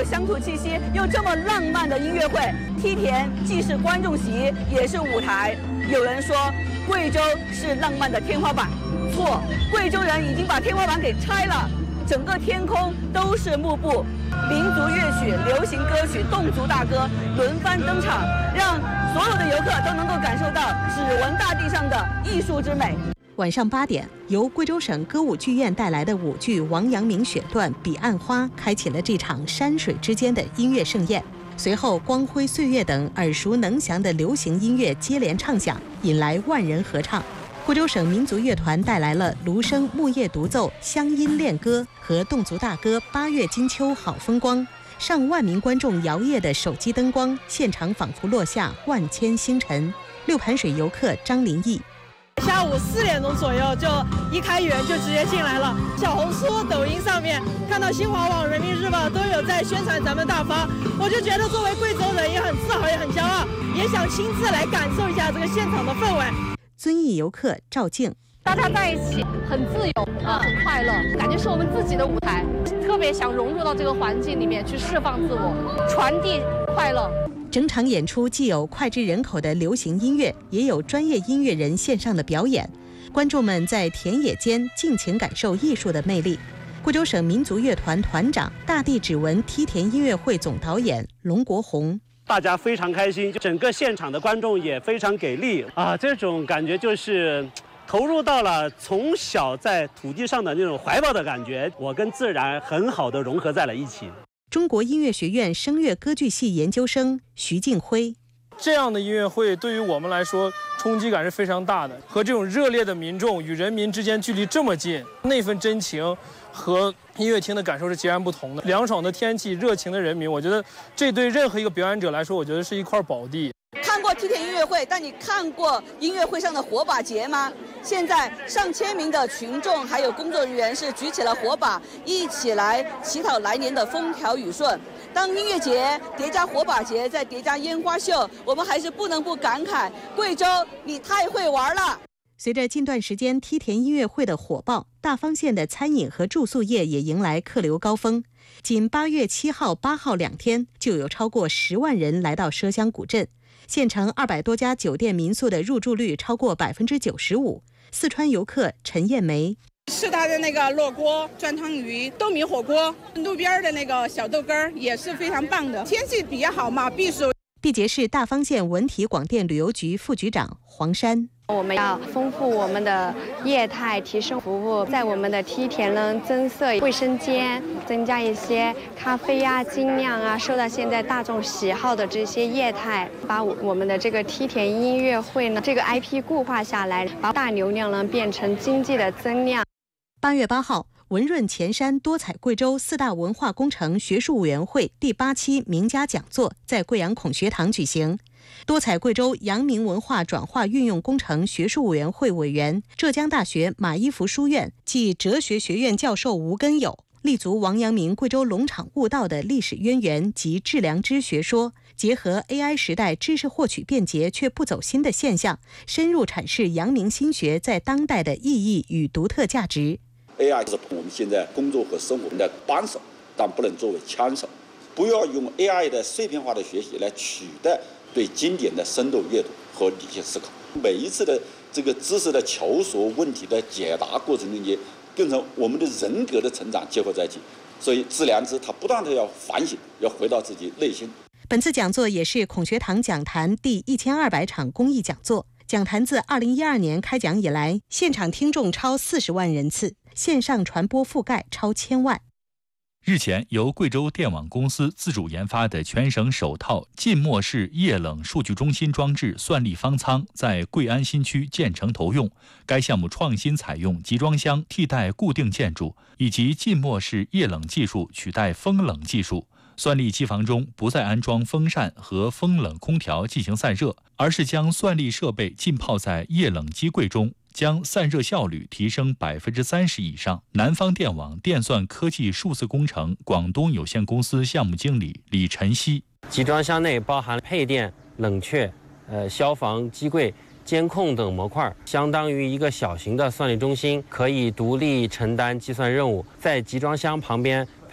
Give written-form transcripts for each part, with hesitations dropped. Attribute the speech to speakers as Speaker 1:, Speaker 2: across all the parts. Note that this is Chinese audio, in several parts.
Speaker 1: 乡土气息又这么浪漫的音乐会，梯田既是观众席，也是舞台。有人说贵州是浪漫的天花板，错，贵州人已经把天花板给拆了，整个天空都是幕布，民族乐曲、流行歌曲、侗族大歌轮番登场，让所有的游客都能够感受到只闻大地上的艺术之美。
Speaker 2: 晚上8点，由贵州省歌舞剧院带来的舞剧《王阳明选段·彼岸花》开启了这场山水之间的音乐盛宴。随后，《光辉岁月》等耳熟能详的流行音乐接连唱响，引来万人合唱。贵州省民族乐团带来了芦笙木叶独奏、乡音恋歌和侗族大歌《8月金秋好风光》。上万名观众摇曳的手机灯光，现场仿佛落下万千星辰。六盘水游客张林毅。
Speaker 3: 下午4点钟左右就一开园就直接进来了。小红书、抖音上面看到新华网、人民日报都有在宣传咱们大发，我就觉得作为贵州人也很自豪，也很骄傲，也想亲自来感受一下这个现场的氛围。
Speaker 2: 遵义游客赵静，
Speaker 4: 大家在一起很自由很快乐，感觉是我们自己的舞台，特别想融入到这个环境里面去释放自我，传递快乐。
Speaker 2: 整场演出既有脍炙人口的流行音乐，也有专业音乐人线上的表演，观众们在田野间尽情感受艺术的魅力。贵州省民族乐团团长、大地指纹梯田音乐会总导演龙国红。
Speaker 5: 大家非常开心，整个现场的观众也非常给力啊！这种感觉就是投入到了从小在土地上的那种怀抱的感觉，我跟自然很好的融合在了一起。
Speaker 2: 中国音乐学院声乐歌剧系研究生徐静辉，
Speaker 6: 这样的音乐会对于我们来说冲击感是非常大的，和这种热烈的民众与人民之间距离这么近，那份真情和音乐厅的感受是截然不同的。凉爽的天气，热情的人民，我觉得这对任何一个表演者来说，我觉得是一块宝地。
Speaker 1: 看过梯田音乐会，但你看过音乐会上的火把节吗？现在上千名的群众还有工作人员是举起了火把，一起来祈祷来年的风调雨顺。当音乐节叠加火把节，再叠加烟花秀，我们还是不能不感慨，贵州你太会玩了。
Speaker 2: 随着近段时间梯田音乐会的火爆，大方县的餐饮和住宿业也迎来客流高峰。仅8月7号、8号2天，就有超过10万人来到麝香古镇。县城200多家酒店民宿的入住率超过95%。四川游客陈艳梅，
Speaker 7: 吃它的那个烙锅、酸汤鱼、豆米火锅，路边的那个小豆干也是非常棒的。天气比较好嘛，避暑。
Speaker 2: 毕节市大方县文体广电旅游局副局长黄山，
Speaker 8: 我们要丰富我们的业态，提升服务，在我们的梯田呢增设卫生间，增加一些咖啡啊、精酿啊，受到现在大众喜好的这些业态，把我们的这个梯田音乐会呢这个 IP 固化下来，把大流量呢变成经济的增量。
Speaker 2: 8月8号。文润前山多彩贵州4大文化工程学术委员会第8期名家讲座在贵阳孔学堂举行。多彩贵州阳明文化转化运用工程学术委员会委员、浙江大学马一浮书院暨哲学学院教授吴根友立足王阳明贵州龙场悟道的历史渊源及致良知学说，结合 AI 时代知识获取便捷却不走心的现象，深入阐释阳明心学在当代的意义与独特价值。
Speaker 9: AI 是我们现在工作和生活的帮手，但不能作为枪手。不要用 AI 的碎片化的学习来取代对经典的深度阅读和理性思考。每一次的这个知识的求索、问题的解答过程中间，跟着我们的人格的成长结合在一起。所以致良知他不断的要反省，要回到自己内心。
Speaker 2: 本次讲座也是孔学堂讲坛第1200场公益讲座。讲坛自2012年开讲以来，现场听众超40万人次，线上传播覆盖超1000万。
Speaker 10: 日前，由贵州电网公司自主研发的全省首套浸没式液冷数据中心装置算力方舱在贵安新区建成投用。该项目创新采用集装箱替代固定建筑，以及浸没式液冷技术取代风冷技术。算力机房中不再安装风扇和风冷空调进行散热，而是将算力设备浸泡在液冷机柜中，将散热效率提升30%以上。南方电网电算科技数字工程广东有限公司项目经理李晨曦，
Speaker 11: 集装箱内包含配电、冷却、消防机柜、监控等模块，相当于一个小型的算力中心，可以独立承担计算任务。在集装箱旁边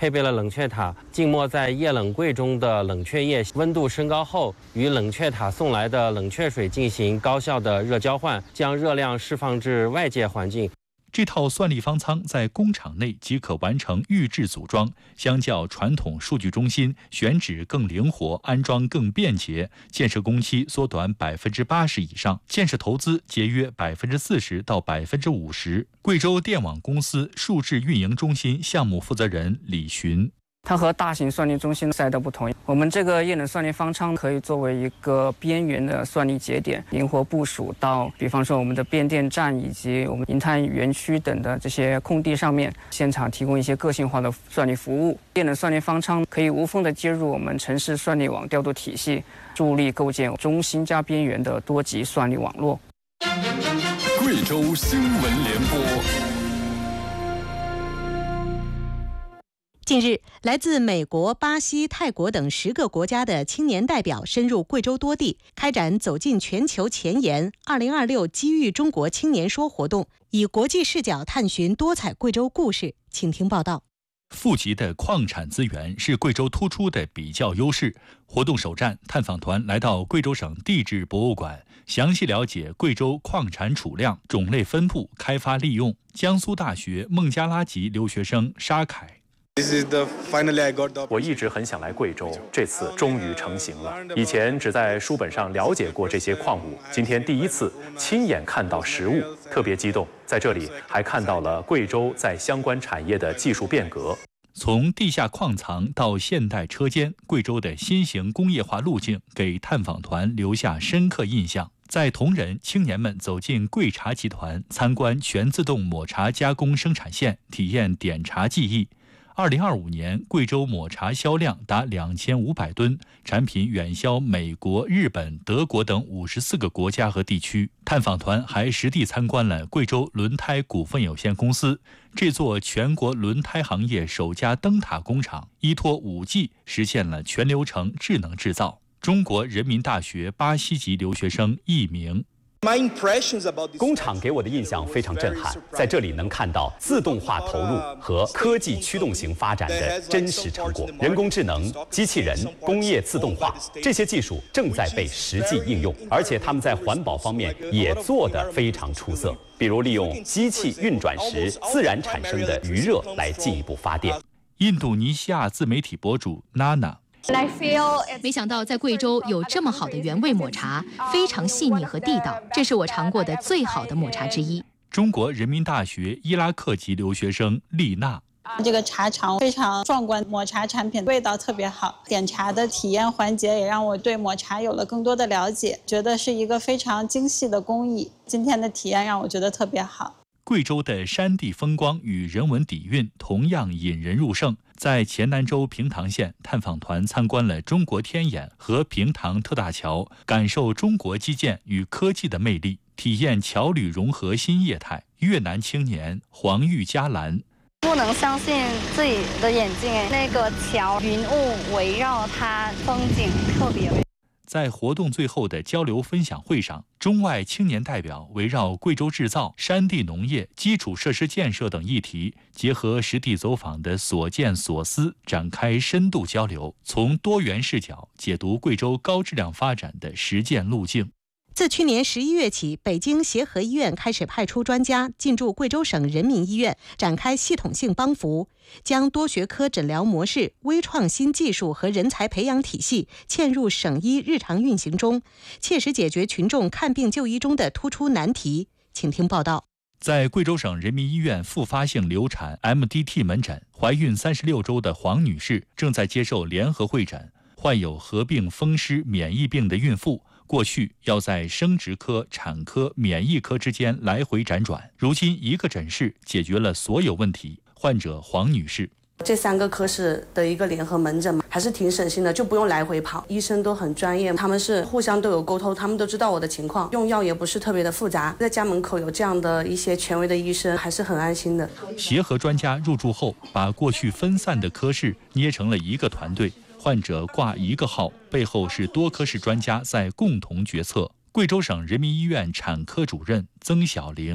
Speaker 11: 配备了冷却塔，浸没在液冷柜中的冷却液温度升高后，与冷却塔送来的冷却水进行高效的热交换，将热量释放至外界环境。
Speaker 10: 这套算力方舱在工厂内即可完成预制组装，相较传统数据中心，选址更灵活，安装更便捷，建设工期缩短80%以上，建设投资节约40%到50%。贵州电网公司数字运营中心项目负责人李寻。
Speaker 12: 它和大型算力中心赛道不同，我们这个液冷算力方舱可以作为一个边缘的算力节点，灵活部署到，比方说我们的变电站以及我们银滩园区等的这些空地上面，现场提供一些个性化的算力服务。液冷算力方舱可以无缝的接入我们城市算力网调度体系，助力构建中心加边缘的多级算力网络。
Speaker 13: 贵州新闻联播。
Speaker 2: 近日，来自美国、巴西、泰国等10个国家的青年代表深入贵州多地，开展走进全球前沿2026机遇中国青年说活动，以国际视角探寻多彩贵州故事。请听报道。
Speaker 10: 富集的矿产资源是贵州突出的比较优势。活动首站，探访团来到贵州省地质博物馆，详细了解贵州矿产储量、种类分布、开发利用。江苏大学孟加拉籍留学生沙凯。
Speaker 14: 我一直很想来贵州，这次终于成行了。以前只在书本上了解过这些矿物，今天第一次亲眼看到实物，特别激动。在这里还看到了贵州在相关产业的技术变革。
Speaker 10: 从地下矿藏到现代车间，贵州的新型工业化路径给探访团留下深刻印象。在铜仁，青年们走进贵茶集团，参观全自动抹茶加工生产线，体验点茶技艺。2025年，贵州抹茶销量达2500吨，产品远销美国、日本、德国等54个国家和地区。探访团还实地参观了贵州轮胎股份有限公司，这座全国轮胎行业首家灯塔工厂，依托5G 实现了全流程智能制造。中国人民大学巴西籍留学生易明。
Speaker 15: 工厂给我的印象非常震撼，在这里能看到自动化投入和科技驱动型发展的真实成果。人工智能、机器人、工业自动化这些技术正在被实际应用，而且他们在环保方面也做得非常出色，比如利用机器运转时自然产生的余热来进一步发电。
Speaker 10: 印度尼西亚自媒体博主娜娜。
Speaker 16: 没想到在贵州有这么好的原味抹茶，非常细腻和地道，这是我尝过的最好的抹茶之一。
Speaker 10: 中国人民大学伊拉克籍留学生丽娜。
Speaker 17: 这个茶厂非常壮观，抹茶产品味道特别好，点茶的体验环节也让我对抹茶有了更多的了解，觉得是一个非常精细的工艺。今天的体验让我觉得特别好。
Speaker 10: 贵州的山地风光与人文底蕴同样引人入胜。在黔南州平塘县，探访团参观了中国天眼和平塘特大桥，感受中国基建与科技的魅力，体验桥旅融合新业态。越南青年黄玉佳兰。
Speaker 18: 不能相信自己的眼睛，那个桥云雾围绕它，风景特别美。
Speaker 10: 在活动最后的交流分享会上，中外青年代表围绕贵州制造、山地农业、基础设施建设等议题，结合实地走访的所见所思，展开深度交流，从多元视角解读贵州高质量发展的实践路径。
Speaker 2: 自去年11月起，北京协和医院开始派出专家进驻贵州省人民医院，展开系统性帮扶，将多学科诊疗模式、微创新技术和人才培养体系嵌入省医日常运行中，切实解决群众看病就医中的突出难题。请听报道。
Speaker 10: 在贵州省人民医院复发性流产 MDT 门诊，怀孕36周的黄女士正在接受联合会诊。患有合并风湿免疫病的孕妇，过去要在生殖科、产科、免疫科之间来回辗转，如今一个诊室解决了所有问题。患者黄女士。
Speaker 19: 这3个科室的一个联合门诊嘛，还是挺省心的，就不用来回跑，医生都很专业，他们是互相都有沟通，他们都知道我的情况，用药也不是特别的复杂，在家门口有这样的一些权威的医生，还是很安心的。
Speaker 10: 协和专家入驻后，把过去分散的科室捏成了一个团队，患者挂一个号，背后是多科室专家在共同决策。贵州省人民医院产科主任曾小玲。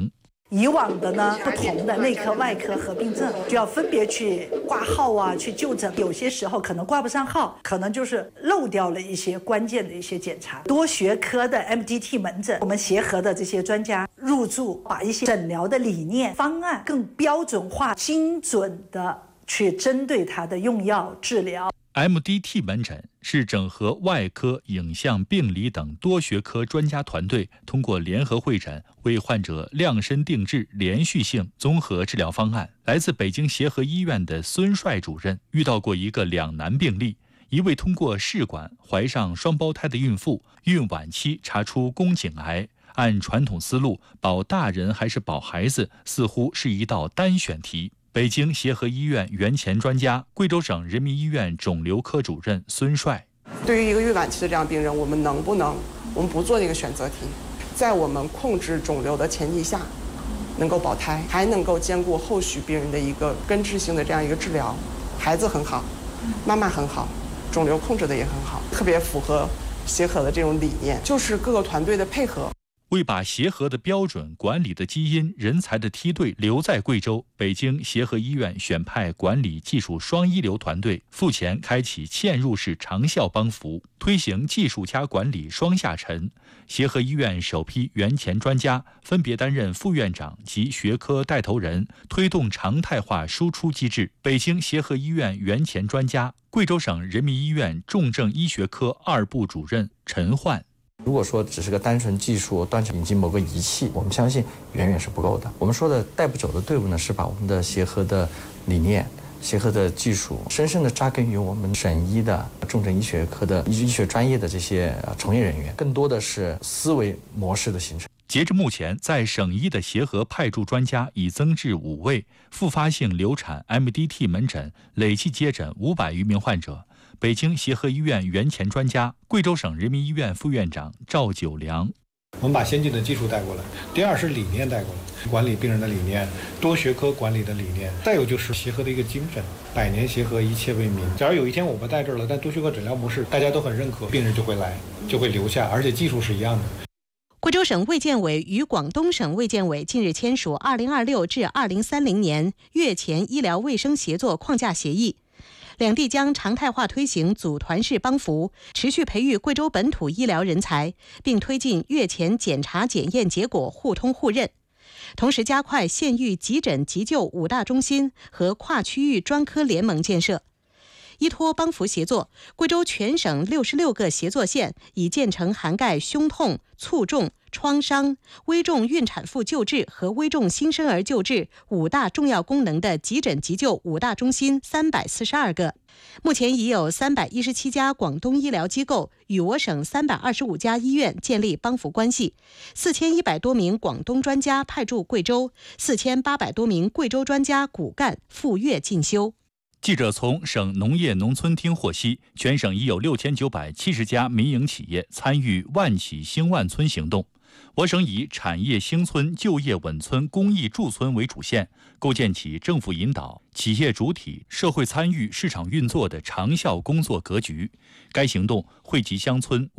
Speaker 20: 以往的呢，不同的内科、外科合并症就要分别去挂号啊，去就诊。有些时候可能挂不上号，可能就是漏掉了一些关键的一些检查。多学科的 MDT 门诊，我们协和的这些专家入驻，把一些诊疗的理念、方案更标准化、精准的去针对它的用药治疗。
Speaker 10: MDT 门诊是整合外科、影像、病理等多学科专家团队，通过联合会诊，为患者量身定制连续性综合治疗方案。来自北京协和医院的孙帅主任遇到过一个两难病例，一位通过试管怀上双胞胎的孕妇，孕晚期查出宫颈癌。按传统思路，保大人还是保孩子，似乎是一道单选题。北京协和医院原前专家、贵州省人民医院肿瘤科主任孙帅：
Speaker 21: 对于一个孕晚期的这样病人，我们不做那个选择题，在我们控制肿瘤的前提下，能够保胎，还能够兼顾后续病人的一个根治性的这样一个治疗，孩子很好，妈妈很好，肿瘤控制的也很好，特别符合协和的这种理念，就是各个团队的配合。
Speaker 10: 为把协和的标准、管理的基因、人才的梯队留在贵州，北京协和医院选派管理技术双一流团队，付钱开启嵌入式长效帮扶，推行技术加管理双下沉。协和医院首批原前专家分别担任副院长及学科带头人，推动常态化输出机制。北京协和医院原前专家、贵州省人民医院重症医学科2部主任陈焕：
Speaker 22: 如果说只是个单纯技术端引进某个仪器，我们相信远远是不够的。我们说的带不走的队伍呢，是把我们的协和的理念、协和的技术深深地扎根于我们省医的重症医学科的医学专业的这些从业人员，更多的是思维模式的形成。
Speaker 10: 截至目前，在省医的协和派驻专家已增至5位，复发性流产 MDT 门诊累计接诊500余名患者。北京协和医院原前专家、贵州省人民医院副院长赵九良：
Speaker 23: 我们把先进的技术带过来，第二是理念带过来，管理病人的理念，多学科管理的理念，再有就是协和的一个精神，百年协和，一切为民。假如有一天我们带这儿了，但多学科诊疗模式大家都很认可，病人就会来，就会留下，而且技术是一样的。
Speaker 2: 贵州省卫健委与广东省卫健委近日签署2026至2030年月前医疗卫生协作框架协议，两地将常态化推行组团式帮扶，持续培育贵州本土医疗人才，并推进月前检查检验结果互通互认，同时加快县域急诊急救5大中心和跨区域专科联盟建设。依托帮扶协作，贵州全省66个协作县已建成涵盖胸痛、卒中、创伤、危重孕产妇救治和危重新生儿救治5大重要功能的急诊急救5大中心342个。目前已有317家广东医疗机构与我省325家医院建立帮扶关系，4100多名广东专家派驻贵州，4800多名贵州专家骨干赴粤进修。
Speaker 10: 记者从省农业农村厅获悉，全省已有6970家民营企业参与万企兴万村行动。我省以产业兴村、就业稳村、公益助村为主线，构建起政府引导、企业主体、社会参与、市场运作的长效工作格局。该行动惠及乡村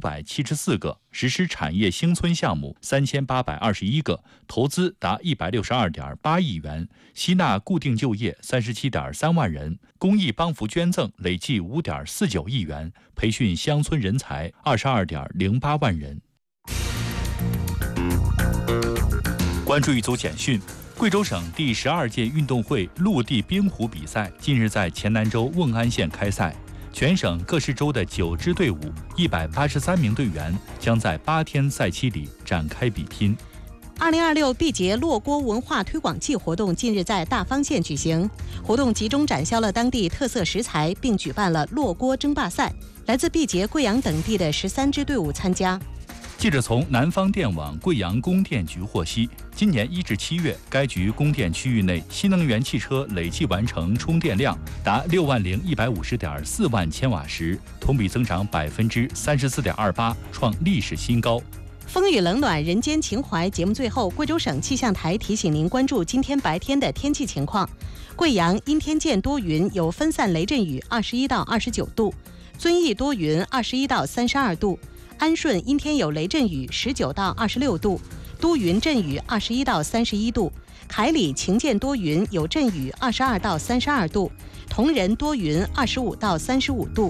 Speaker 10: 5574个，实施产业兴村项目3821个，投资达162.8亿元，吸纳固定就业37.3万人，公益帮扶捐赠累计5.49亿元，培训乡村人才22.08万人。关注一组简讯：贵州省第12届运动会陆地冰壶比赛近日在黔南州瓮安县开赛，全省各市州的9支队伍183名队员将在8天赛期里展开比拼。
Speaker 2: 2026毕节洛锅文化推广季活动近日在大方县举行，活动集中展销了当地特色食材，并举办了洛锅争霸赛，来自毕节、贵阳等地的13支队伍参加。
Speaker 10: 记者从南方电网贵阳供电局获悉，今年1至7月，该局供电区域内新能源汽车累计完成充电量达60150.4万千瓦时，同比增长34.28%，创历史新高。
Speaker 2: 风雨冷暖人间情怀节目最后，贵州省气象台提醒您关注今天白天的天气情况。贵阳阴天见多云，有分散雷阵雨，21到29度；遵义多云，21到32度；安顺阴天有雷阵雨，19到26度； 都匀阵雨21到31度，凯里晴间多云有阵雨22到32度，铜仁多云25到35度，